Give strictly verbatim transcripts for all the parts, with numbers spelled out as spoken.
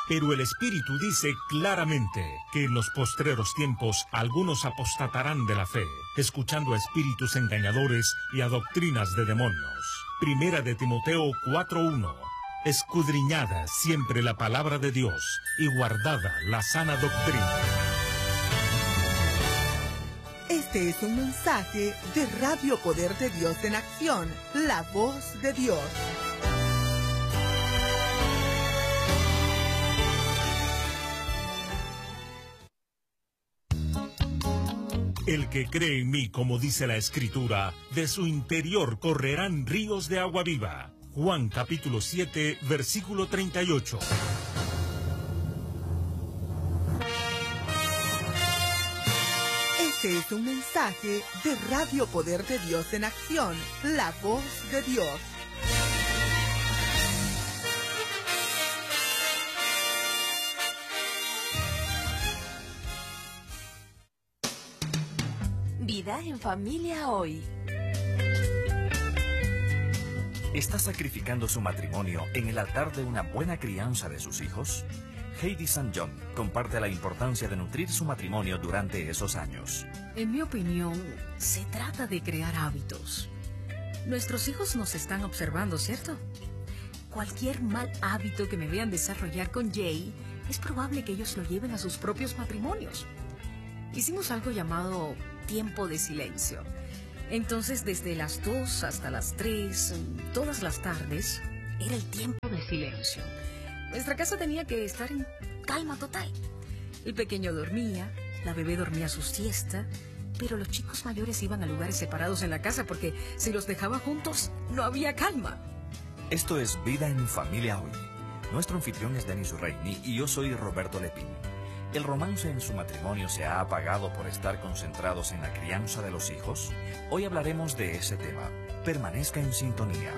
Pero el Espíritu dice claramente que en los postreros tiempos algunos apostatarán de la fe, escuchando a espíritus engañadores y a doctrinas de demonios. Primera de Timoteo cuatro uno. Escudriñada siempre la palabra de Dios y guardada la sana doctrina. Este es un mensaje de Radio Poder de Dios en Acción, la voz de Dios. El que cree en mí, como dice la Escritura, de su interior correrán ríos de agua viva. Juan capítulo siete, versículo treinta y ocho. Este es un mensaje de Radio Poder de Dios en Acción, la voz de Dios. Vida en familia hoy. ¿Está sacrificando su matrimonio en el altar de una buena crianza de sus hijos? Heidi Saint John comparte la importancia de nutrir su matrimonio durante esos años. En mi opinión, se trata de crear hábitos. Nuestros hijos nos están observando, ¿cierto? Cualquier mal hábito que me vean desarrollar con Jay, es probable que ellos lo lleven a sus propios matrimonios. Hicimos algo llamado tiempo de silencio. Entonces, desde las dos hasta las tres, todas las tardes, era el tiempo de silencio. Nuestra casa tenía que estar en calma total. El pequeño dormía, la bebé dormía su siesta, pero los chicos mayores iban a lugares separados en la casa porque si los dejaba juntos, no había calma. Esto es Vida en Familia Hoy. Nuestro anfitrión es Denis Reini y yo soy Roberto Lepín. ¿El romance en su matrimonio se ha apagado por estar concentrados en la crianza de los hijos? Hoy hablaremos de ese tema. Permanezca en sintonía.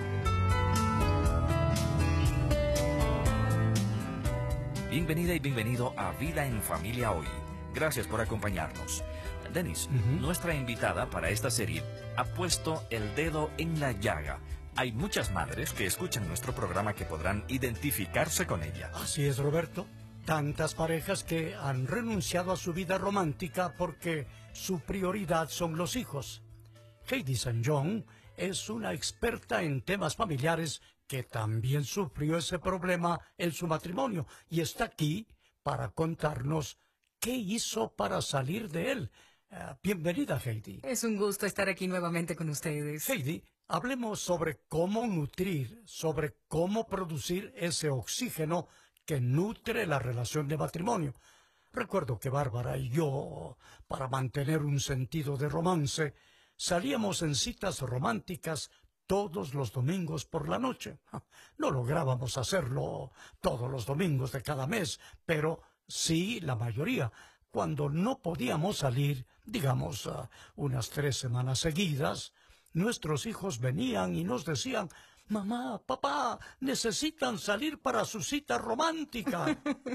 Bienvenida y bienvenido a Vida en Familia Hoy. Gracias por acompañarnos. Denis, uh-huh. nuestra invitada para esta serie ha puesto el dedo en la llaga. Hay muchas madres que escuchan nuestro programa que podrán identificarse con ella. Así es, Roberto. Tantas parejas que han renunciado a su vida romántica porque su prioridad son los hijos. Heidi Saint John es una experta en temas familiares que también sufrió ese problema en su matrimonio y está aquí para contarnos qué hizo para salir de él. Uh, bienvenida, Heidi. Es un gusto estar aquí nuevamente con ustedes. Heidi, hablemos sobre cómo nutrir, sobre cómo producir ese oxígeno que nutre la relación de matrimonio. Recuerdo que Bárbara y yo, para mantener un sentido de romance, salíamos en citas románticas todos los domingos por la noche. No lográbamos hacerlo todos los domingos de cada mes, pero sí la mayoría. Cuando no podíamos salir, digamos, uh, unas tres semanas seguidas, nuestros hijos venían y nos decían: «Mamá, papá, necesitan salir para su cita romántica».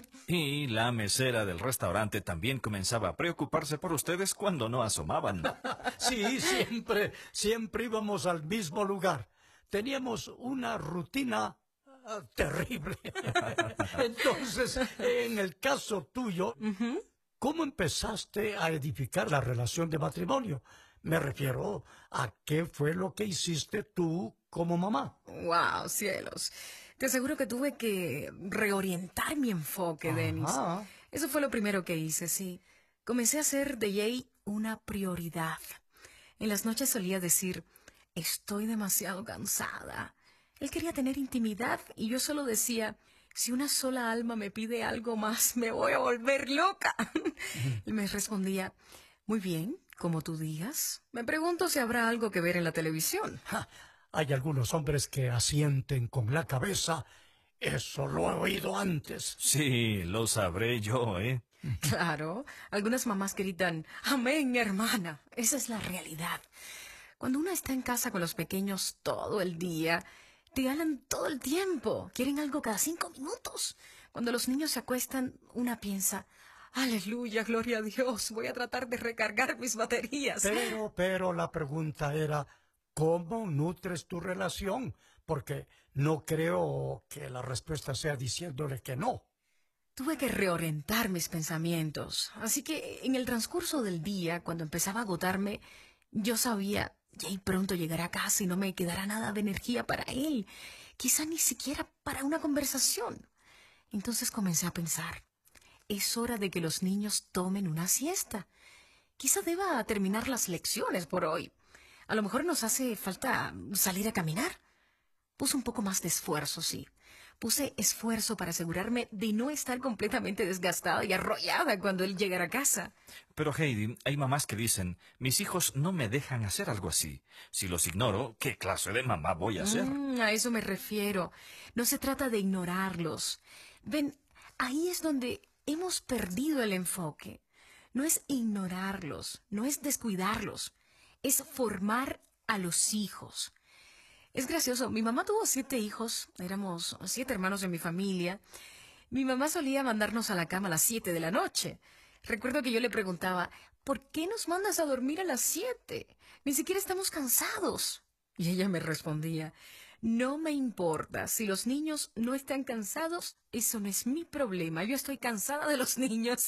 Y la mesera del restaurante también comenzaba a preocuparse por ustedes cuando no asomaban. Sí, siempre, siempre íbamos al mismo lugar. Teníamos una rutina uh, terrible. Entonces, en el caso tuyo, uh-huh. ¿cómo empezaste a edificar la relación de matrimonio? Me refiero a qué fue lo que hiciste tú como mamá. ¡Wow, cielos! Te aseguro que tuve que reorientar mi enfoque, Ajá. Denis. Eso fue lo primero que hice, sí. Comencé a hacer de Jay una prioridad. En las noches solía decir: estoy demasiado cansada. Él quería tener intimidad y yo solo decía: si una sola alma me pide algo más, me voy a volver loca. Y me respondía: muy bien, como tú digas. Me pregunto si habrá algo que ver en la televisión. Ja, hay algunos hombres que asienten con la cabeza. Eso lo he oído antes. Sí, lo sabré yo, ¿eh? Claro, algunas mamás gritan: amén, hermana. Esa es la realidad. Cuando uno está en casa con los pequeños todo el día, te hablan todo el tiempo. Quieren algo cada cinco minutos. Cuando los niños se acuestan, una piensa: aleluya, gloria a Dios, voy a tratar de recargar mis baterías. Pero, pero la pregunta era: ¿cómo nutres tu relación? Porque no creo que la respuesta sea diciéndole que no. Tuve que reorientar mis pensamientos. Así que en el transcurso del día, cuando empezaba a agotarme, yo sabía, Jay pronto llegará a casa y no me quedará nada de energía para él. Quizá ni siquiera para una conversación. Entonces comencé a pensar, es hora de que los niños tomen una siesta. Quizá deba terminar las lecciones por hoy. A lo mejor nos hace falta salir a caminar. Puse un poco más de esfuerzo, sí. Puse esfuerzo para asegurarme de no estar completamente desgastada y arrollada cuando él llegara a casa. Pero Heidi, hay mamás que dicen, mis hijos no me dejan hacer algo así. Si los ignoro, ¿qué clase de mamá voy a ser? Mm, a eso me refiero. No se trata de ignorarlos. Ven, ahí es donde hemos perdido el enfoque. No es ignorarlos, no es descuidarlos, es formar a los hijos. Es gracioso, mi mamá tuvo siete hijos, éramos siete hermanos en mi familia. Mi mamá solía mandarnos a la cama a las siete de la noche. Recuerdo que yo le preguntaba, ¿por qué nos mandas a dormir a las siete? Ni siquiera estamos cansados. Y ella me respondía, no me importa, si los niños no están cansados, eso no es mi problema, yo estoy cansada de los niños.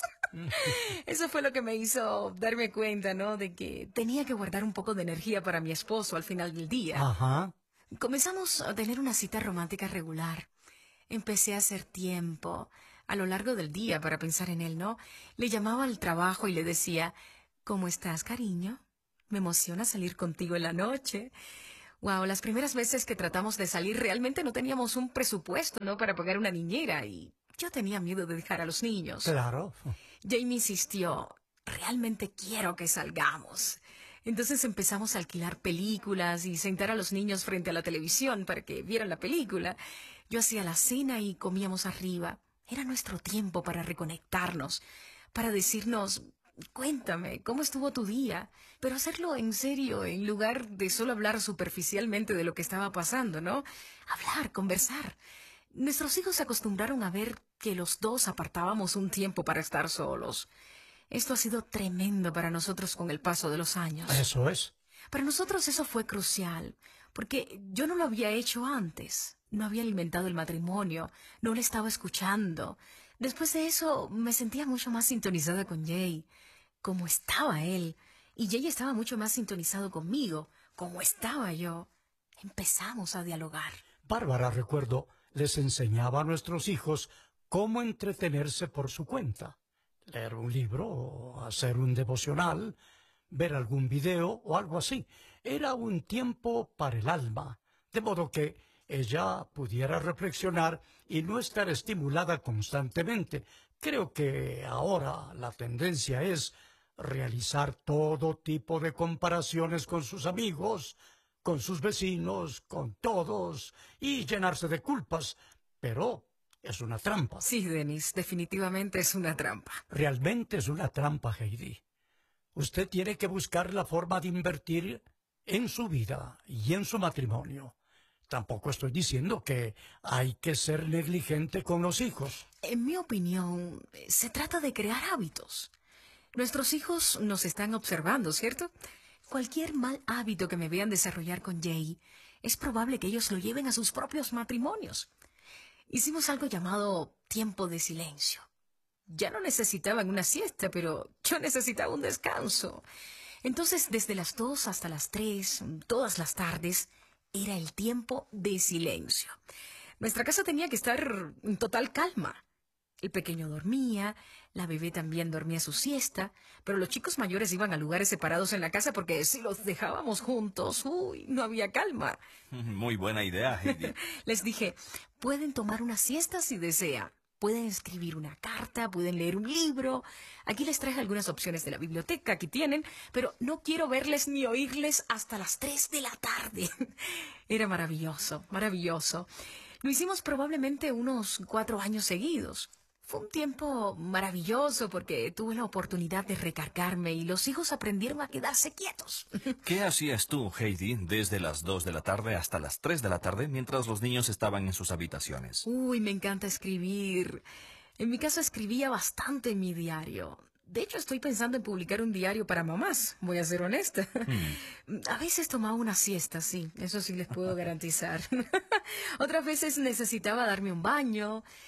Eso fue lo que me hizo darme cuenta, ¿no? De que tenía que guardar un poco de energía para mi esposo al final del día. Ajá. Comenzamos a tener una cita romántica regular. Empecé a hacer tiempo a lo largo del día para pensar en él, ¿no? Le llamaba al trabajo y le decía, ¿cómo estás, cariño? Me emociona salir contigo en la noche. Wow, las primeras veces que tratamos de salir realmente no teníamos un presupuesto, ¿no? Para pagar una niñera y yo tenía miedo de dejar a los niños. Claro. Jamie insistió, realmente quiero que salgamos. Entonces empezamos a alquilar películas y sentar a los niños frente a la televisión para que vieran la película. Yo hacía la cena y comíamos arriba. Era nuestro tiempo para reconectarnos, para decirnos, cuéntame, ¿cómo estuvo tu día? Pero hacerlo en serio, en lugar de solo hablar superficialmente de lo que estaba pasando, ¿no? Hablar, conversar. Nuestros hijos se acostumbraron a ver que los dos apartábamos un tiempo para estar solos. Esto ha sido tremendo para nosotros con el paso de los años. Eso es. Para nosotros eso fue crucial, porque yo no lo había hecho antes. No había alimentado el matrimonio, no le estaba escuchando. Después de eso me sentía mucho más sintonizada con Jay, como estaba él. Y Jay estaba mucho más sintonizado conmigo, como estaba yo. Empezamos a dialogar. Bárbara, recuerdo, les enseñaba a nuestros hijos cómo entretenerse por su cuenta. Leer un libro, hacer un devocional, ver algún video o algo así. Era un tiempo para el alma, de modo que ella pudiera reflexionar y no estar estimulada constantemente. Creo que ahora la tendencia es realizar todo tipo de comparaciones con sus amigos, con sus vecinos, con todos, y llenarse de culpas. Pero es una trampa. Sí, Dennis, definitivamente es una trampa. Realmente es una trampa, Heidi. Usted tiene que buscar la forma de invertir en su vida y en su matrimonio. Tampoco estoy diciendo que hay que ser negligente con los hijos. En mi opinión, se trata de crear hábitos. Nuestros hijos nos están observando, ¿cierto? Cualquier mal hábito que me vean desarrollar con Jay, es probable que ellos lo lleven a sus propios matrimonios. Hicimos algo llamado tiempo de silencio. Ya no necesitaban una siesta, pero yo necesitaba un descanso. Entonces, desde las dos hasta las tres, todas las tardes, era el tiempo de silencio. Nuestra casa tenía que estar en total calma. El pequeño dormía, la bebé también dormía su siesta, pero los chicos mayores iban a lugares separados en la casa porque si los dejábamos juntos, uy, no había calma. Muy buena idea, Heidi. Les dije, pueden tomar una siesta si desean. Pueden escribir una carta, pueden leer un libro. Aquí les traje algunas opciones de la biblioteca, aquí tienen, pero no quiero verles ni oírles hasta las tres de la tarde. Era maravilloso, maravilloso. Lo hicimos probablemente unos cuatro años seguidos. Fue un tiempo maravilloso porque tuve la oportunidad de recargarme y los hijos aprendieron a quedarse quietos. ¿Qué hacías tú, Heidi, desde las dos de la tarde hasta las tres de la tarde mientras los niños estaban en sus habitaciones? Uy, me encanta escribir. En mi caso escribía bastante en mi diario. De hecho, estoy pensando en publicar un diario para mamás, voy a ser honesta. Hmm. A veces tomaba una siesta, sí, eso sí les puedo garantizar. Otras veces necesitaba darme un baño.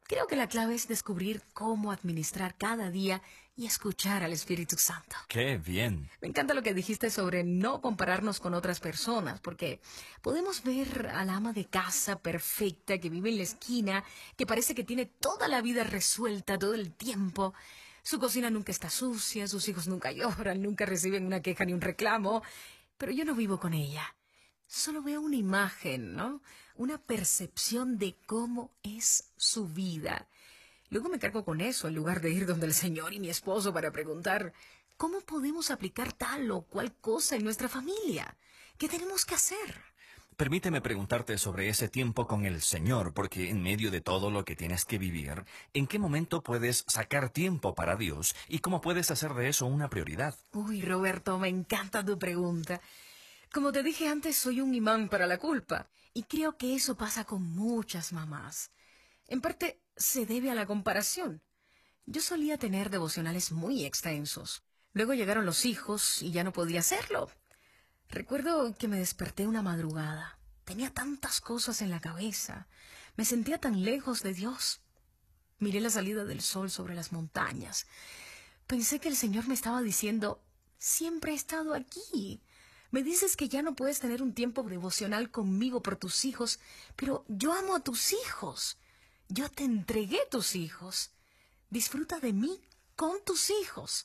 Creo que la clave es descubrir cómo administrar cada día y escuchar al Espíritu Santo. ¡Qué bien! Me encanta lo que dijiste sobre no compararnos con otras personas, porque podemos ver a la ama de casa perfecta que vive en la esquina, que parece que tiene toda la vida resuelta todo el tiempo. Su cocina nunca está sucia, sus hijos nunca lloran, nunca reciben una queja ni un reclamo. Pero yo no vivo con ella. Solo veo una imagen, ¿no? Una percepción de cómo es su vida. Luego me cargo con eso en lugar de ir donde el Señor y mi esposo para preguntar ¿cómo podemos aplicar tal o cual cosa en nuestra familia? ¿Qué tenemos que hacer? Permíteme preguntarte sobre ese tiempo con el Señor, porque en medio de todo lo que tienes que vivir, ¿en qué momento puedes sacar tiempo para Dios y cómo puedes hacer de eso una prioridad? Uy, Roberto, me encanta tu pregunta. Como te dije antes, soy un imán para la culpa, y creo que eso pasa con muchas mamás. En parte, se debe a la comparación. Yo solía tener devocionales muy extensos. Luego llegaron los hijos y ya no podía hacerlo. Recuerdo que me desperté una madrugada. Tenía tantas cosas en la cabeza. Me sentía tan lejos de Dios. Miré la salida del sol sobre las montañas. Pensé que el Señor me estaba diciendo, siempre he estado aquí. Me dices que ya no puedes tener un tiempo devocional conmigo por tus hijos, pero yo amo a tus hijos. Yo te entregué tus hijos. Disfruta de mí con tus hijos.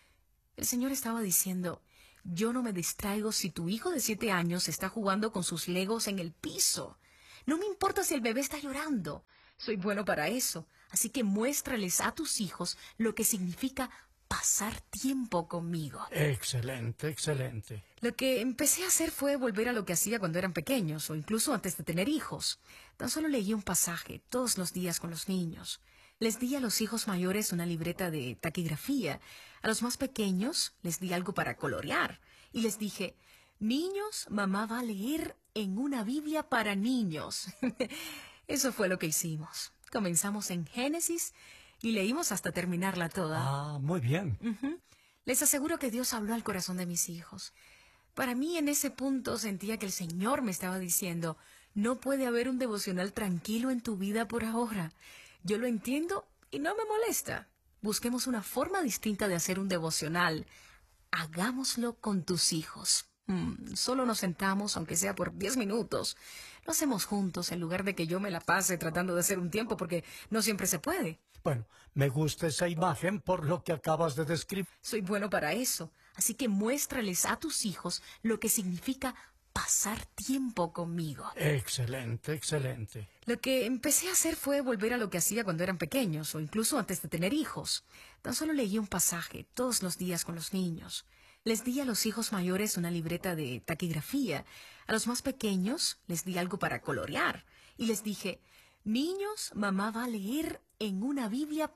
El Señor estaba diciendo, yo no me distraigo si tu hijo de siete años está jugando con sus legos en el piso. No me importa si el bebé está llorando. Soy bueno para eso. Así que muéstrales a tus hijos lo que significa pasar tiempo conmigo. Excelente, excelente. Lo que empecé a hacer fue volver a lo que hacía cuando eran pequeños, o incluso antes de tener hijos. Tan solo leí un pasaje todos los días con los niños. Les di a los hijos mayores una libreta de taquigrafía. A los más pequeños les di algo para colorear. Y les dije, niños, mamá va a leer en una Biblia para niños. Eso fue lo que hicimos. Comenzamos en Génesis y leímos hasta terminarla toda. Ah, muy bien. Uh-huh. Les aseguro que Dios habló al corazón de mis hijos. Para mí, en ese punto, sentía que el Señor me estaba diciendo, no puede haber un devocional tranquilo en tu vida por ahora. Yo lo entiendo y no me molesta. Busquemos una forma distinta de hacer un devocional. Hagámoslo con tus hijos. Mm, solo nos sentamos, aunque sea por diez minutos. Lo hacemos juntos en lugar de que yo me la pase tratando de hacer un tiempo porque no siempre se puede. Bueno, me gusta esa imagen por lo que acabas de describir. Soy bueno para eso. Así que muéstrales a tus hijos lo que significa pasar tiempo conmigo. Excelente, excelente. Lo que empecé a hacer fue volver a lo que hacía cuando eran pequeños, o incluso antes de tener hijos. Tan solo leí un pasaje todos los días con los niños. Les di a los hijos mayores una libreta de taquigrafía. A los más pequeños les di algo para colorear. Y les dije, niños, mamá va a leer en una Biblia